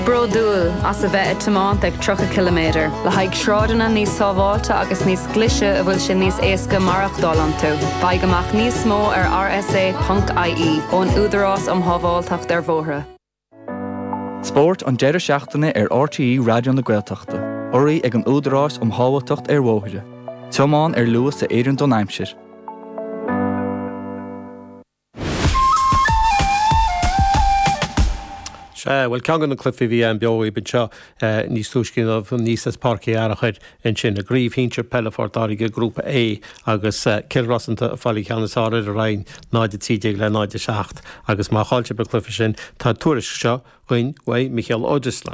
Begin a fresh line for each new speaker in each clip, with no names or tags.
Brodúil as a bheith tamánta ag 3 kilométer, le haig sráideanna níos sábháilte agus níos glise a bhfuil sin níos éasca marachdálan tú. Bhaig amach níos mó ar rsa.ie ón údarás thábháilteach dar bhóthra.
Sport an deireadh seachtaine ar RTE Radio na Gaeltachta. Oraí ag an údarás thábháilteacht ar bhóthra. Teamáin ar luas sa Éireann Don Aimsir.
Well, ceangan na clufií bhí an beoí bin seo níos túiscin níos as parcaí arachaid in sin a gríomh híntir pellafort grúpa A agus Kilrossanta fáilí cheannasáir a rain 9 le 9 agus má cháilte be clufi sin tá tuairis seo chuin wa Michael Odislan.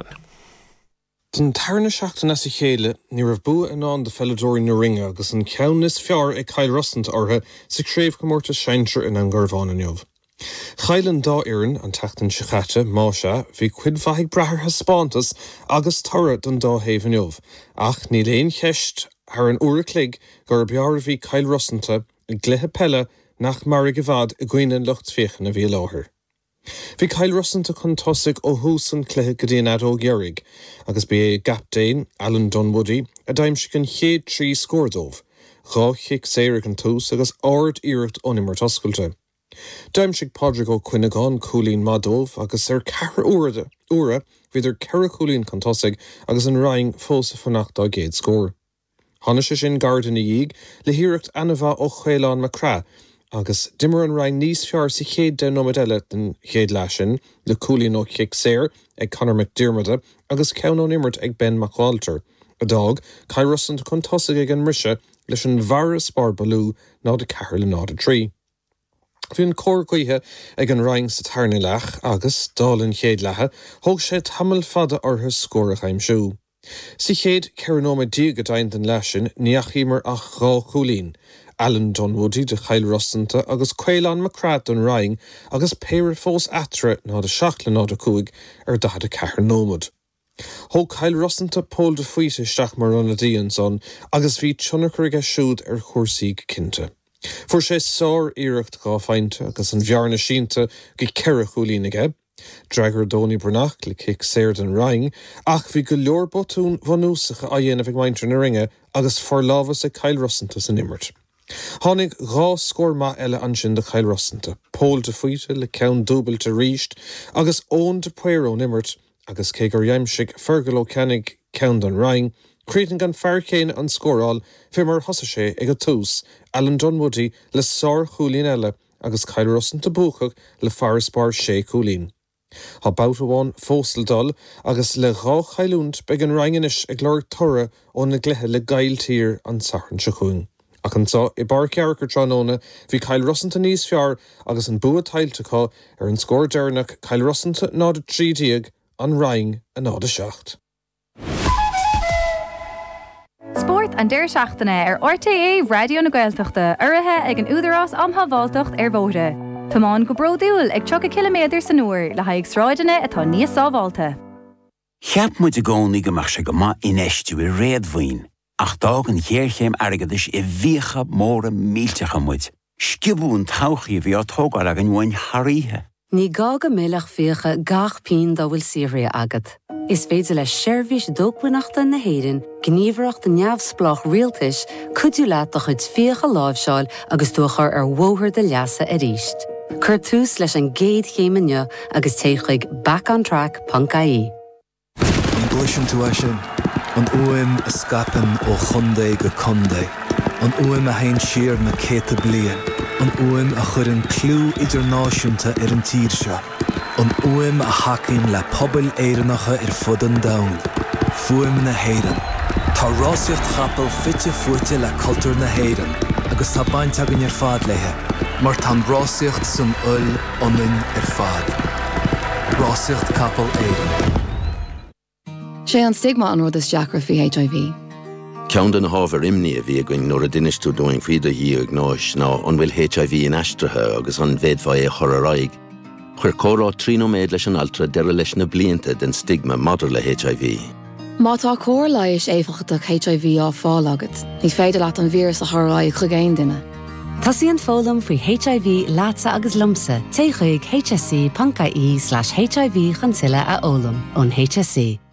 Den tarna seachtain as chéile ní rah bu an de felladóirí na ringe agus an ceannis fear ag Kilrossanta ortha sa créimh go mórta seintir in an gurbháin an jobh. Chailen dá iarn an teachtain sichate máise bhí cuid bhaig brathartha spántas agus torra don dá héhan jobh, ach ní léon cheist ar an uair clig gur bear bhí Kilrossanta i gluthe pelle nach mar go bhfad a gcuineann lucht féchan a bhí láthair. Bhí Kilrossanta chun tosaigh ó hús an cluiche go dtí adó gearrig, agus bí gaptéin Alan Dunwoody a daimse an chéad 3 scórdómh, gá chic séire an tús agus ard iirecht onimar toscailte. Daimsigh Pádraig ó Cuineáin Cúlín Madómh agus ar ceithre uaire bhíidir ceithre cúlín chun tosaigh agus an raing fósa fannacht dá géad scór. Tháinig sé sin gardaí dhéig le hiireacht anamha ó Chéileán Macra agus dimar an raing níos fearr sa chéad den nóid eile den chéad leisin le cúlín ó Chic Saor ag Conor McDermott agus ceann ó Immert ag Ben McWalter. A dag, Kilrossanta chun tosaigh ag an rise leis an bharra spár balú ná de ceithre le ná de trí. Bhí an cóircuithe ag an raing sa tarna leach agus dálinn chéad lethe, thug sé tamil fada ortha scóra chaimsiú. Sa chéad ceannóid díag a daint an leisin níachímar ach gá cúlín, Alan Dunwoody de Kilrossanta agus Chéileán Macra don raing agus péir fós atre ná de 7 le ná de 5 ar 10 ceannóid. Thug Kilrossanta pól de fuite isteach mar an a díon son agus bhí tionachar a siúd ar chórsaí cinnte. Fuair sé sár iirecht gá feinte agus an bhearna sínta go ceithre cúlín aige, dreagar Dóní Brnach le Chic Saor den raing, ach bhí go leor botún bhanúsacha a dhéanamh ag maintre na ringe agus forlábhas ag Kilrossanta san Immert. Tháinig gá scór maith eile an sin de Kilrossanta, pól de fuite le ceann dúbailte ríist agus ón de puir ón Immert agus cé gur dheimsigh Fergal ó Ceannig ceann don raing, Cretan gan fearcéin an scóráil fé mar thosa sé ag a tús Alan Dunwoody le sár chúlín eile agus Kilrossanta búchach le fearspár sé cúlín. Tá bát amháin fóstal dul agus le gá chailúnt beag an ranginis ag leir torra ón na gluthe le gailtír an sathrann se chuin. Ach ansá I bar cearchar tróna bhí Kilrossanta níos fearr agus an bua tailteá ar an scór dearnach Kilrossanta ná de 3 an raing a ná de 7.
Sport an deir seachtaine ar RTE Radio na Gaeltachta uirithe ag an údarás thábháilteacht ar bhóthra. Támáin go bródúil ag 3 kilométer san uair le haig sráideanna atá níos sábháilte.
Cheap muid a gcónaí go mar se go má inéistú I réadmhaoin, ach dag an chéirchéim airgeadis I bhíocha móra míltecha muid. Scibún tauchaí bhí átógar ag an bhain tharíthe.
Ní gaga méach fiocha gach pín dá bhfuil siria agad. Is féidir le seirbhís dógbuachta na héireann, gníomhreacht a neamhsplách rialtais, cuidú leat a chuid fiocha lábhseáil agus dúchar ar bhóthar de leasa a ríist. Cur tús leis an géad chéimeanne agus téigh backontrack.ie.
An gluisin tú sin, an uaim a scapan ó chundé go condé, an uaim a hain siar na céta blian, an uaim a chur an clú idirnáisiúnta ar an tír seo, an uaim a hacinn le pobl éireannacha ar fud an domhan, fuaim na héireann. Tá rásaíocht chapel fitte fuite le cultúr na héireann, agus tá baint agan ar fad léthe, mar tá rásaíocht san ull ionainn ar fad. Rásaíocht capel éireann.
Sé an stigma an rud is deacra faoi HIV.
Ceann den hábhar imní a bhí going nuair a duineistú doing faoide díag náis ná an bhfuil HIV in aistrithe agus an bhéadmhaid a chur araig. Chuir córá 3 nóméad leis an altra deire leis na blianta den stigma madidir le HIV.
Má tá cóir leighis éifeachtach HIV á fáil agat, ní féidir leat an vírus a thorá ag chugéin duine.
Tasíonn fólam faoi HIV lása agus lumsa, téigh HSC.ie/HIV chun tuile a ólam ón HSC.